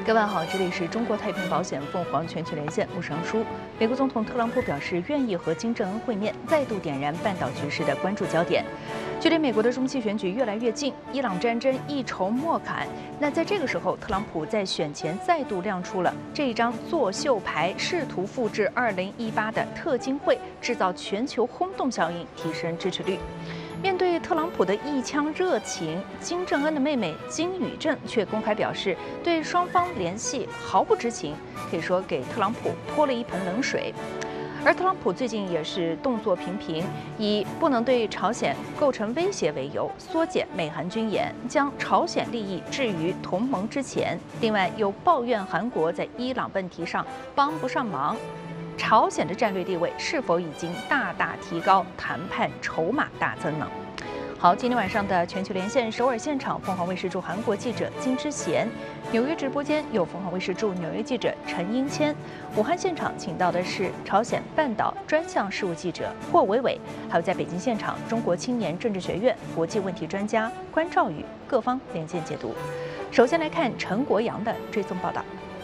各位好，这里是中国太平保险凤凰全球连线，我是杨舒。美国总统特朗普表示愿意和金正恩会面，再度点燃半岛局势的关注焦点。距离美国的中期选举越来越近，伊朗战争一筹莫展。那在这个时候，特朗普在选前再度亮出了这一张作秀牌，试图复制2018的特金会，制造全球轰动效应，提升支持率。面对特朗普的一腔热情，金正恩的妹妹金宇镇却公开表示对双方联系毫不知情，可以说给特朗普泼了一盆冷水。而特朗普最近也是动作频频，以不能对朝鲜构成威胁为由，缩减美韩军演，将朝鲜利益置于同盟之前。另外，又抱怨韩国在伊朗问题上帮不上忙。朝鲜的战略地位是否已经大大提高，谈判筹码大增呢？好，今天晚上的全球连线，首尔现场凤凰卫视驻韩国记者金之贤，纽约直播间有凤凰卫视驻纽约记者陈英谦，武汉现场请到的是朝鲜半岛专项事务记者霍伟伟，还有在北京现场中国青年政治学院国际问题专家关兆宇，各方连线解读。首先来看陈国阳的追踪报道。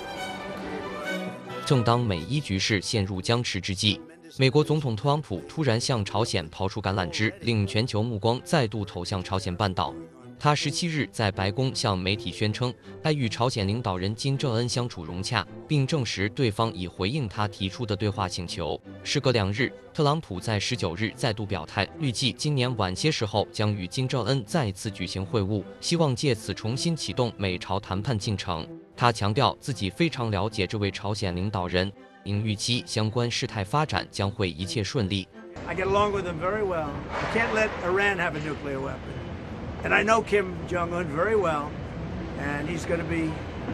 正当美伊局势陷入僵持之际，美国总统特朗普突然向朝鲜抛出橄榄枝，令全球目光再度投向朝鲜半岛。他17日在白宫向媒体宣称，他与朝鲜领导人金正恩相处融洽，并证实对方已回应他提出的对话请求。时隔2日，特朗普在19日再度表态，预计今年晚些时候将与金正恩再次举行会晤，希望借此重新启动美朝谈判进程。他强调自己非常了解这位朝鲜领导人，并预期相关事态发展将会一切顺利。 I get along with him very well. You can't let Iran have a nuclear weapon. And I know Kim Jong-un very well, and he's going to be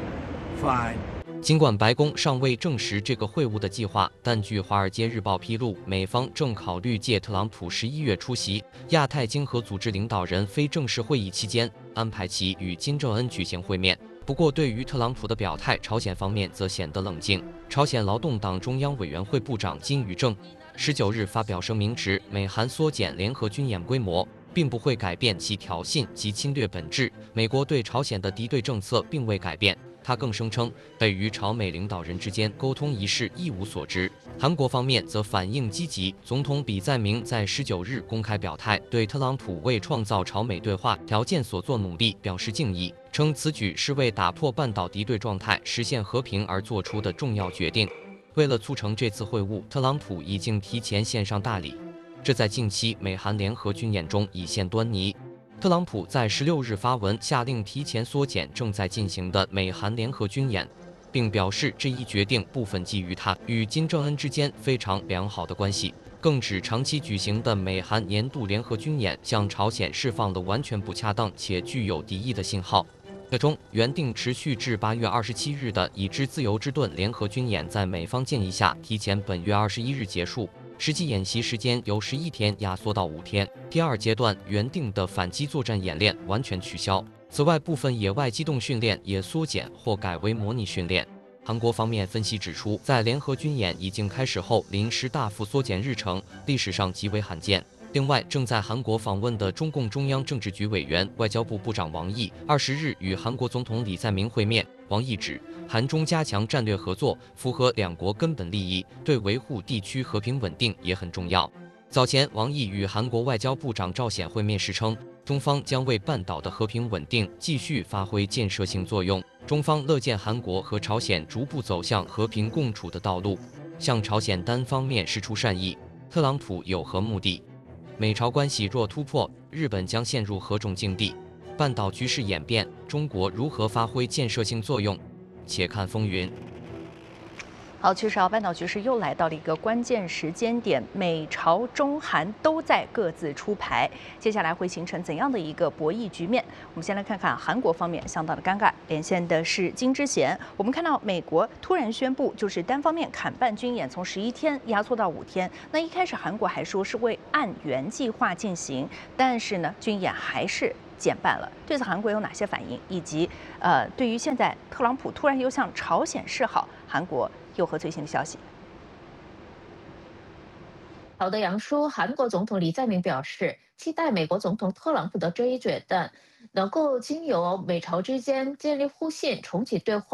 fine. 尽管白宫尚未证实这个会晤的计划，但据《华尔街日报》披露，美方正考虑借特朗普11月出席亚太经合组织领导人非正式会议期间，安排其与金正恩举行会面。不过，对于特朗普的表态，朝鲜方面则显得冷静。朝鲜劳动党中央委员会部长金宇正19日发表声明指，美韩缩减联合军演规模，并不会改变其挑衅及侵略本质。美国对朝鲜的敌对政策并未改变。他更声称，对于朝美领导人之间沟通一事一无所知。韩国方面则反应积极，总统李在明在19日公开表态，对特朗普为创造朝美对话条件所做努力表示敬意，称此举是为打破半岛敌对状态、实现和平而做出的重要决定。为了促成这次会晤，特朗普已经提前献上大礼，这在近期美韩联合军演中已现端倪。特朗普在16日发文下令提前缩减正在进行的美韩联合军演，并表示这一决定部分基于他与金正恩之间非常良好的关系，更指长期举行的美韩年度联合军演向朝鲜释放了完全不恰当且具有敌意的信号。最终，原定持续至8月27日的已知自由之盾联合军演在美方建议下提前本月21日结束。实际演习时间由11天压缩到5天，第2阶段原定的反击作战演练完全取消。此外，部分野外机动训练也缩减或改为模拟训练。韩国方面分析指出，在联合军演已经开始后，临时大幅缩减日程，历史上极为罕见。另外，正在韩国访问的中共中央政治局委员、外交部部长王毅20日与韩国总统李在明会面。王毅指，韩中加强战略合作符合两国根本利益，对维护地区和平稳定也很重要。早前，王毅与韩国外交部长赵显会面时称，中方将为半岛的和平稳定继续发挥建设性作用。中方乐见韩国和朝鲜逐步走向和平共处的道路，向朝鲜单方面释出善意。特朗普有何目的？美朝关系若突破，日本将陷入何种境地？半岛局势演变，中国如何发挥建设性作用？且看风云。 好，确实半岛局势又来到了一个关键时间点，美朝中韩都在各自出牌，接下来会形成怎样的一个博弈局面？我们先来看看韩国方面相当的尴尬。连线的是金之贤，我们看到美国突然宣布，就是单方面砍半军演，从11天压缩到5天。那一开始韩国还说是会按原计划进行，但是呢，军演还是减半了。对此，韩国有哪些反应？以及对于现在特朗普突然又向朝鲜示好，韩国有何最新的消息？ 好的，杨叔，韩国总统李在明表示，期待美国总统特朗普的这一决定能够经由美朝之间建立互信、重启对话，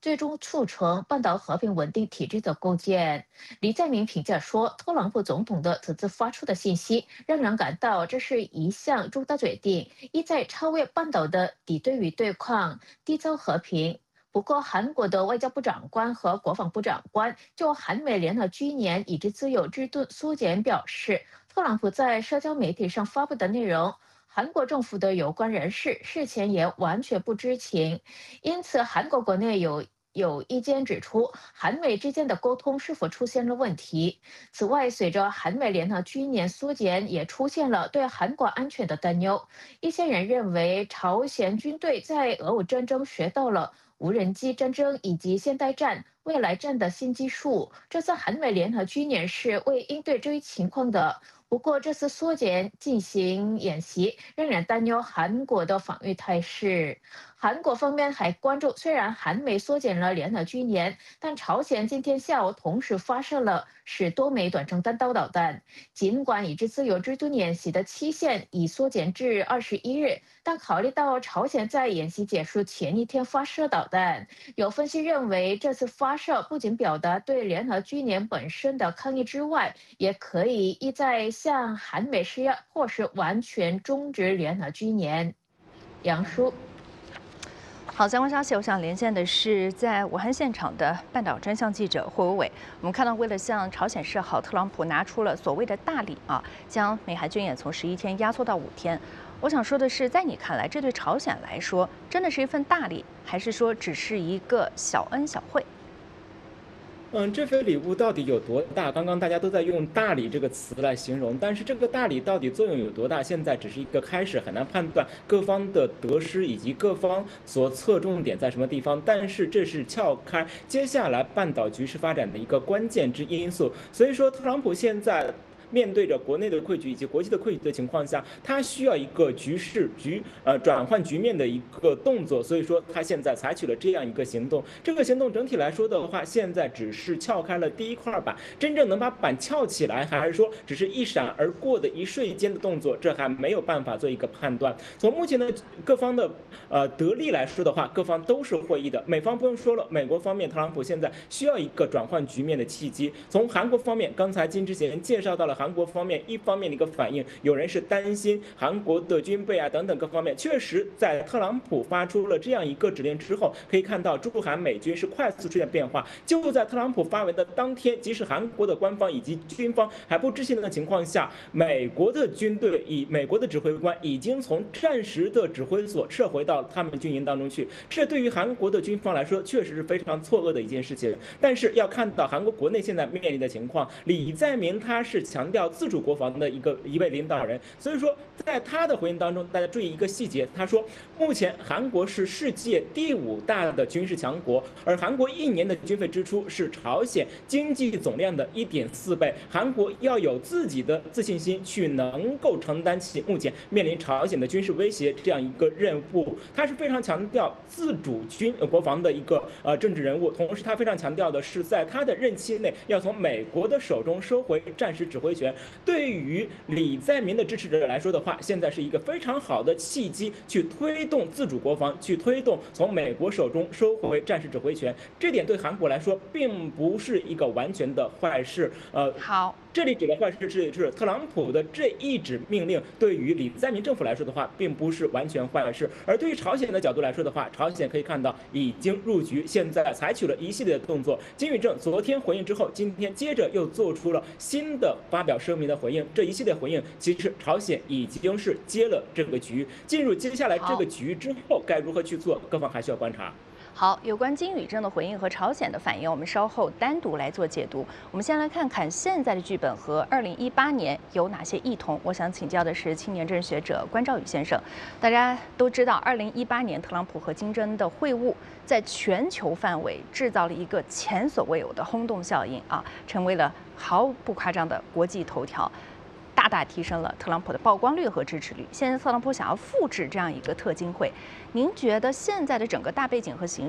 最终促成半岛和平稳定体制的构建。李在明评价说，特朗普总统的此次发出的信息，让人感到这是一项重大决定，意在超越半岛的敌对与对抗，缔造和平。不过，韩国的外交部长官和国防部长官就韩美联合军演以及自由之盾缩减表示，特朗普在社交媒体上发布的内容，韩国政府的有关人士事前也完全不知情。因此，韩国国内有意见指出，韩美之间的沟通是否出现了问题。此外，随着韩美联合军演缩减，也出现了对韩国安全的担忧。一些人认为，朝鲜军队在俄乌战争学到了无人机战争以及现代战、未来战的新技术。这次韩美联合军演是为应对这一情况的。不过，这次缩减进行演习，让人担忧韩国的防御态势。韩国方面还关注，虽然韩美缩减了联合军演，但朝鲜今天下午同时发射了10多枚短程弹道导弹。尽管已知自由之盾演习的期限已缩减至21日，但考虑到朝鲜在演习结束前一天发射导弹，有分析认为，这次发射不仅表达对联合军演本身的抗议之外，也可以意在向韩美施压，或是完全终止联合军演。杨叔。 好，相关消息，我想连线的是在武汉现场的半岛专项记者霍伟伟。我们看到，为了向朝鲜示好，特朗普拿出了所谓的大礼啊，将美韩军演从11天压缩到5天。我想说的是，在你看来，这对朝鲜来说真的是一份大礼，还是说只是一个小恩小惠？ 这份礼物到底有多大？刚刚大家都在用“大礼”这个词来形容，但是这个大礼到底作用有多大？现在只是一个开始，很难判断各方的得失以及各方所侧重点在什么地方。但是这是撬开接下来半岛局势发展的一个关键之因素。所以说，特朗普现在面对着国内的溃局以及国际的溃局的情况下，他需要一个转换局面的一个动作，所以说他现在采取了这样一个行动。这个行动整体来说的话，现在只是撬开了第一块板，真正能把板撬起来，还是说只是一闪而过的一瞬间的动作，这还没有办法做一个判断。从目前的各方的得利来说的话，各方都是获益的。美方不用说了，美国方面特朗普现在需要一个转换局面的契机。从韩国方面，刚才金之前介绍到了韩国方面一方面的一个反应，有人是担心韩国的军备啊等等各方面，确实在特朗普发出了这样一个指令之后，可以看到驻韩美军是快速出现变化。就在特朗普发文的当天，即使韩国的官方以及军方还不知情的情况下，美国的军队美国的指挥官已经从战时的指挥所撤回到他们军营当中去，这对于韩国的军方来说确实是非常错愕的一件事情。但是要看到韩国国内现在面临的情况，李在明他是强调自主国防的一位领导人，所以说在他的回应当中，大家注意一个细节，他说目前韩国是世界第5大的军事强国，而韩国1年的军费支出是朝鲜经济总量的1.4倍，韩国要有自己的自信心去能够承担起目前面临朝鲜的军事威胁这样一个任务。他是非常强调自主国防的一个政治人物，同时他非常强调的是在他的任期内要从美国的手中收回战时指挥权。对于李在明的支持者来说的话，现在是一个非常好的契机，去推动自主国防，去推动从美国手中收回战时指挥权。这点对韩国来说并不是一个完全的坏事。 好。 这里指的坏事是特朗普的这一纸命令，对于李在明政府来说的话，并不是完全坏事。而对于朝鲜的角度来说的话，朝鲜可以看到已经入局，现在采取了一系列的动作。金宇正昨天回应之后，今天接着又做出了新的发表声明的回应。这一系列回应，其实朝鲜已经是接了这个局。进入接下来这个局之后，该如何去做，各方还需要观察。 好，有关金宇正的回应和朝鲜的反应，我们稍后单独来做解读。我们先来看看现在的剧本和2018年有哪些异同。我想请教的是青年政治学者关兆宇先生。大家都知道，2018年特朗普和金正恩的会晤，在全球范围制造了一个前所未有的轰动效应啊，成为了毫不夸张的国际头条。大大提升了特朗普的曝光率和支持率。现在特朗普想要复制这样一个特金会，您觉得现在的整个大背景和形势